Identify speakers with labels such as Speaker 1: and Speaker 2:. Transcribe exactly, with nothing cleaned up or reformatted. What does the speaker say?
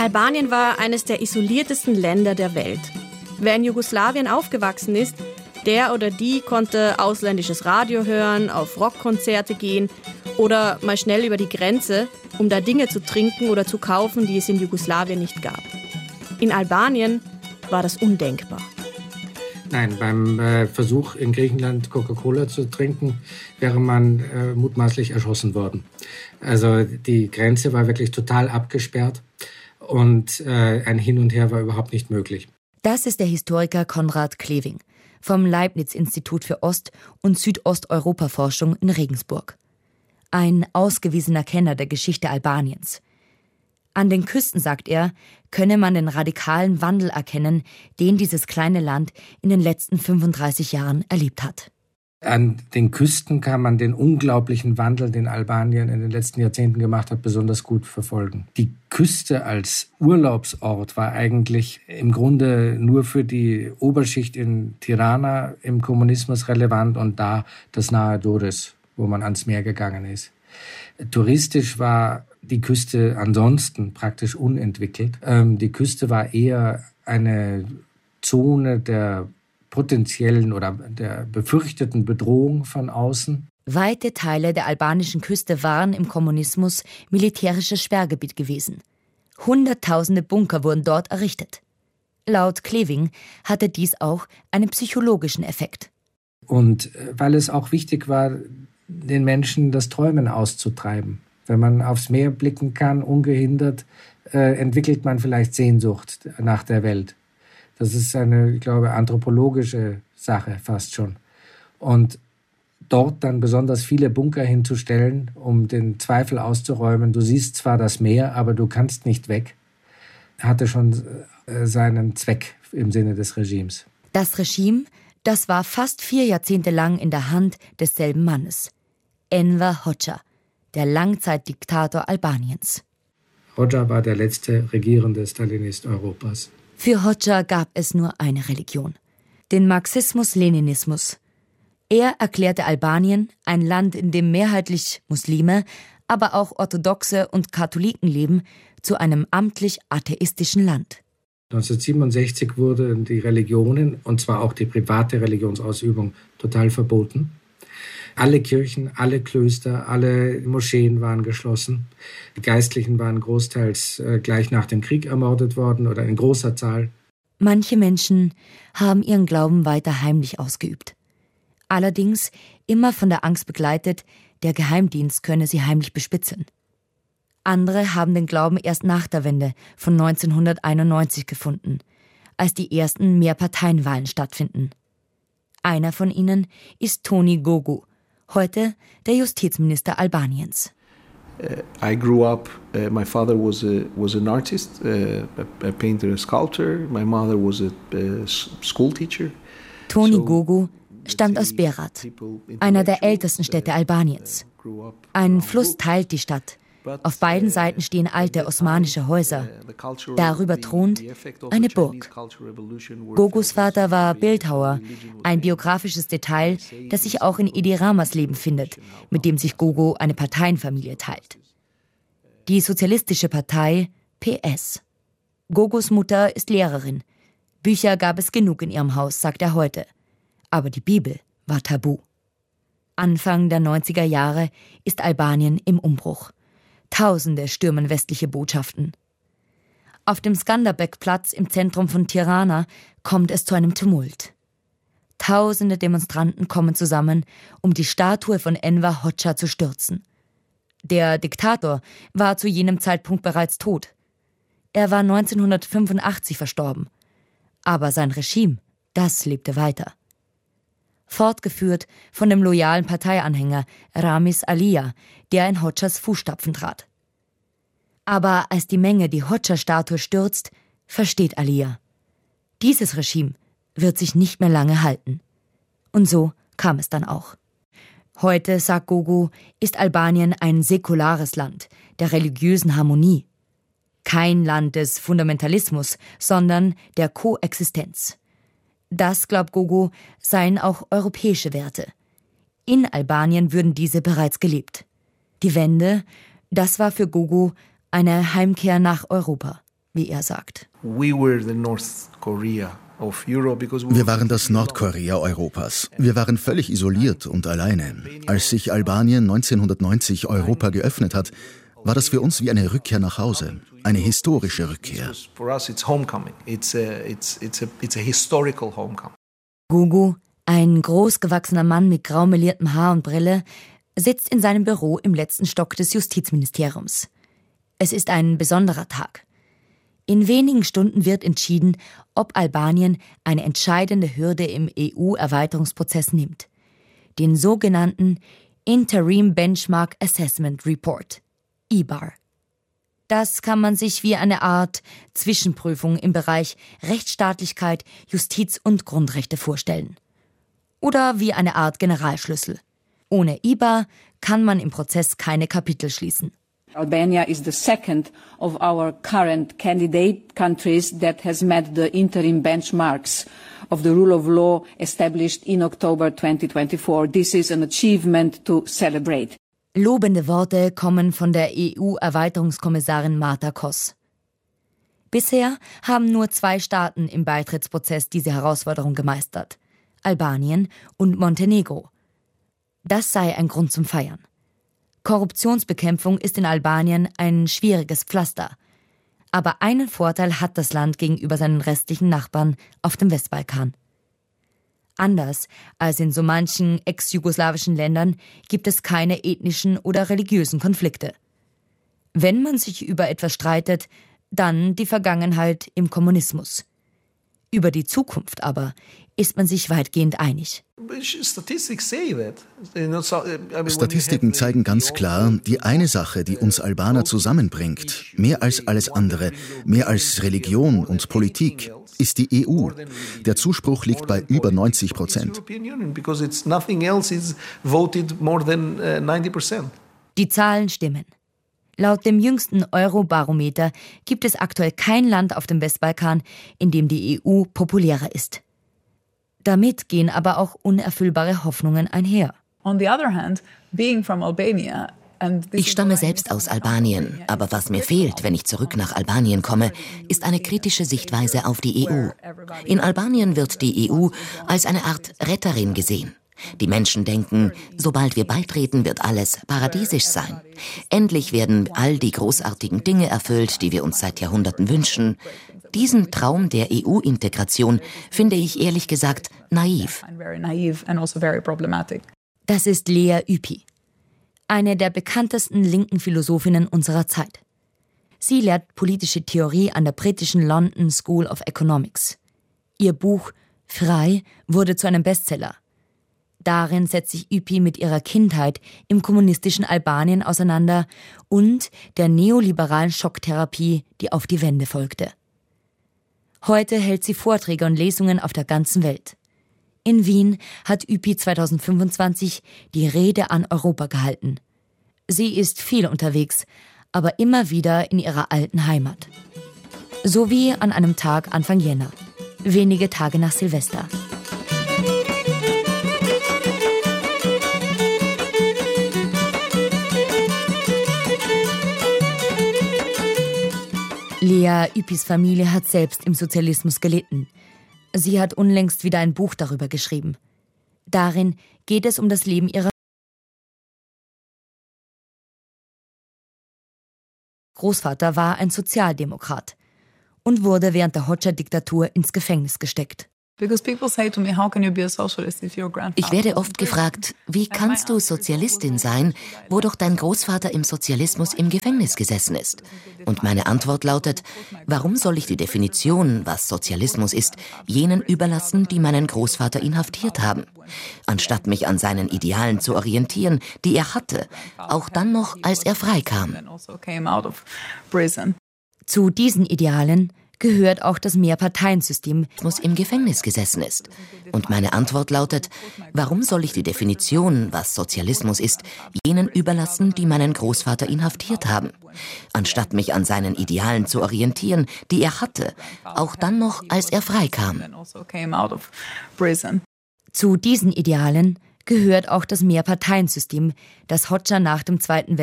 Speaker 1: Albanien war eines der isoliertesten Länder der Welt. Wer in Jugoslawien aufgewachsen ist, der oder die konnte ausländisches Radio hören, auf Rockkonzerte gehen oder mal schnell über die Grenze, um da Dinge zu trinken oder zu kaufen, die es in Jugoslawien nicht gab. In Albanien war das undenkbar.
Speaker 2: Nein, beim äh, Versuch in Griechenland Coca-Cola zu trinken, wäre man äh, mutmaßlich erschossen worden. Also die Grenze war wirklich total abgesperrt und äh, ein Hin und Her war überhaupt nicht möglich.
Speaker 3: Das ist der Historiker Konrad Kleving vom Leibniz-Institut für Ost- und Südosteuropa-Forschung in Regensburg. Ein ausgewiesener Kenner der Geschichte Albaniens. An den Küsten, sagt er, könne man den radikalen Wandel erkennen, den dieses kleine Land in den letzten fünfunddreißig Jahren erlebt hat.
Speaker 2: An den Küsten kann man den unglaublichen Wandel, den Albanien in den letzten Jahrzehnten gemacht hat, besonders gut verfolgen. Die Küste als Urlaubsort war eigentlich im Grunde nur für die Oberschicht in Tirana im Kommunismus relevant und da das nahe Doris, wo man ans Meer gegangen ist. Touristisch war die Küste ansonsten praktisch unentwickelt. Ähm, die Küste war eher eine Zone der potenziellen oder der befürchteten Bedrohung von außen.
Speaker 3: Weite Teile der albanischen Küste waren im Kommunismus militärisches Sperrgebiet gewesen. Hunderttausende Bunker wurden dort errichtet. Laut Kleving hatte dies auch einen psychologischen Effekt.
Speaker 2: Und weil es auch wichtig war, den Menschen das Träumen auszutreiben. Wenn man aufs Meer blicken kann, ungehindert, äh, entwickelt man vielleicht Sehnsucht nach der Welt. Das ist eine, ich glaube, anthropologische Sache fast schon. Und dort dann besonders viele Bunker hinzustellen, um den Zweifel auszuräumen, du siehst zwar das Meer, aber du kannst nicht weg, hatte schon äh, seinen Zweck im Sinne des Regimes.
Speaker 3: Das Regime, das war fast vier Jahrzehnte lang in der Hand desselben Mannes. Enver Hoxha, der Langzeitdiktator Albaniens.
Speaker 2: Hoxha war der letzte regierende Stalinist Europas.
Speaker 3: Für Hoxha gab es nur eine Religion, den Marxismus-Leninismus. Er erklärte Albanien, ein Land, in dem mehrheitlich Muslime, aber auch Orthodoxe und Katholiken leben, zu einem amtlich atheistischen Land.
Speaker 2: neunzehnhundertsiebenundsechzig wurden die Religionen, und zwar auch die private Religionsausübung, total verboten. Alle Kirchen, alle Klöster, alle Moscheen waren geschlossen. Die Geistlichen waren großteils äh, gleich nach dem Krieg ermordet worden oder in großer Zahl.
Speaker 3: Manche Menschen haben ihren Glauben weiter heimlich ausgeübt. Allerdings immer von der Angst begleitet, der Geheimdienst könne sie heimlich bespitzeln. Andere haben den Glauben erst nach der Wende von neunzehnhunderteinundneunzig gefunden, als die ersten Mehrparteienwahlen stattfinden. Einer von ihnen ist Toni Gogu, heute der Justizminister Albaniens.
Speaker 4: Uh, I grew up, uh, my father was a, was an artist, uh, a, a painter, a sculptor. My mother was a, a school teacher.
Speaker 3: Toni Gogu stammt aus Berat, einer der ältesten Städte Albaniens. Ein Fluss teilt die Stadt. Auf beiden Seiten stehen alte osmanische Häuser. Darüber thront eine Burg. Gogus Vater war Bildhauer, ein biografisches Detail, das sich auch in Edi Ramos Leben findet, mit dem sich Gogu eine Parteienfamilie teilt. Die Sozialistische Partei P S. Gogus Mutter ist Lehrerin. Bücher gab es genug in ihrem Haus, sagt er heute. Aber die Bibel war tabu. Anfang der neunziger Jahre ist Albanien im Umbruch. Tausende stürmen westliche Botschaften. Auf dem Skanderbeg-Platz im Zentrum von Tirana kommt es zu einem Tumult. Tausende Demonstranten kommen zusammen, um die Statue von Enver Hoxha zu stürzen. Der Diktator war zu jenem Zeitpunkt bereits tot. Er war neunzehnhundertfünfundachtzig verstorben. Aber sein Regime, das lebte weiter. Fortgeführt von dem loyalen Parteianhänger Ramiz Alija, der in Hoxhas Fußstapfen trat. Aber als die Menge die Hoxha-Statue stürzt, versteht Alija: Dieses Regime wird sich nicht mehr lange halten. Und so kam es dann auch. Heute, sagt Gogu, ist Albanien ein säkulares Land der religiösen Harmonie. Kein Land des Fundamentalismus, sondern der Koexistenz. Das, glaubt Gogu, seien auch europäische Werte. In Albanien würden diese bereits gelebt. Die Wende, das war für Gogu eine Heimkehr nach Europa. wie er sagt.
Speaker 4: We were the North Korea.
Speaker 5: Wir waren das Nordkorea Europas. Wir waren völlig isoliert und alleine. Als sich Albanien neunzehnhundertneunzig Europa geöffnet hat, war das für uns wie eine Rückkehr nach Hause, eine historische Rückkehr.
Speaker 3: Gugu, ein großgewachsener Mann mit grau meliertem Haar und Brille, sitzt in seinem Büro im letzten Stock des Justizministeriums. Es ist ein besonderer Tag. In wenigen Stunden wird entschieden, ob Albanien eine entscheidende Hürde im E U-Erweiterungsprozess nimmt. Den sogenannten Interim Benchmark Assessment Report, I B A R. Das kann man sich wie eine Art Zwischenprüfung im Bereich Rechtsstaatlichkeit, Justiz und Grundrechte vorstellen. Oder wie eine Art Generalschlüssel. Ohne I B A R kann man im Prozess keine Kapitel schließen.
Speaker 6: Albania is the second of our current candidate countries that has met the interim benchmarks of the rule of law established in October twenty twenty-four. This is an achievement to celebrate.
Speaker 3: Lobende Worte kommen von der E U-Erweiterungskommissarin Marta Kos. Bisher haben nur zwei Staaten im Beitrittsprozess diese Herausforderung gemeistert: Albanien und Montenegro. Das sei ein Grund zum Feiern. Korruptionsbekämpfung ist in Albanien ein schwieriges Pflaster. Aber einen Vorteil hat das Land gegenüber seinen restlichen Nachbarn auf dem Westbalkan. Anders als in so manchen ex-jugoslawischen Ländern gibt es keine ethnischen oder religiösen Konflikte. Wenn man sich über etwas streitet, dann die Vergangenheit im Kommunismus. Über die Zukunft aber ist man sich weitgehend einig.
Speaker 5: Statistiken zeigen ganz klar, die eine Sache, die uns Albaner zusammenbringt, mehr als alles andere, mehr als Religion und Politik, ist die E U. Der Zuspruch liegt bei über neunzig Prozent.
Speaker 3: Die Zahlen stimmen. Laut dem jüngsten Eurobarometer gibt es aktuell kein Land auf dem Westbalkan, in dem die E U populärer ist. Damit gehen aber auch unerfüllbare Hoffnungen einher.
Speaker 7: Ich stamme selbst aus Albanien, aber was mir fehlt, wenn ich zurück nach Albanien komme, ist eine kritische Sichtweise auf die E U. In Albanien wird die E U als eine Art Retterin gesehen. Die Menschen denken, sobald wir beitreten, wird alles paradiesisch sein. Endlich werden all die großartigen Dinge erfüllt, die wir uns seit Jahrhunderten wünschen. Diesen Traum der E U-Integration finde ich ehrlich gesagt naiv.
Speaker 3: Das ist Lea Ypi, eine der bekanntesten linken Philosophinnen unserer Zeit. Sie lehrt politische Theorie an der britischen London School of Economics. Ihr Buch Frei wurde zu einem Bestseller. Darin setzt sich Ypi mit ihrer Kindheit im kommunistischen Albanien auseinander und der neoliberalen Schocktherapie, die auf die Wende folgte. Heute hält sie Vorträge und Lesungen auf der ganzen Welt. In Wien hat Ypi zweitausendfünfundzwanzig die Rede an Europa gehalten. Sie ist viel unterwegs, aber immer wieder in ihrer alten Heimat. So wie an einem Tag Anfang Jänner, wenige Tage nach Silvester. Lea Ypis Familie hat selbst im Sozialismus gelitten. Sie hat unlängst wieder ein Buch darüber geschrieben. Darin geht es um das Leben ihrer Großvater war ein Sozialdemokrat und wurde während der Hoxha-Diktatur ins Gefängnis gesteckt.
Speaker 7: Ich werde oft gefragt, wie kannst du Sozialistin sein, wo doch dein Großvater im Sozialismus im Gefängnis gesessen ist? Und meine Antwort lautet, warum soll ich die Definition, was Sozialismus ist, jenen überlassen, die meinen Großvater inhaftiert haben? Anstatt mich an seinen Idealen zu orientieren, die er hatte, auch dann noch, als er freikam.
Speaker 3: Zu diesen Idealen gehört auch das Mehrparteiensystem,
Speaker 7: das im Gefängnis gesessen ist. Und meine Antwort lautet, warum soll ich die Definition, was Sozialismus ist, jenen überlassen, die meinen Großvater inhaftiert haben? Anstatt mich an seinen Idealen zu orientieren, die er hatte, auch dann noch, als er freikam.
Speaker 3: Zu diesen Idealen gehört auch das Mehrparteiensystem, das Hoxha nach dem Zweiten Weltkrieg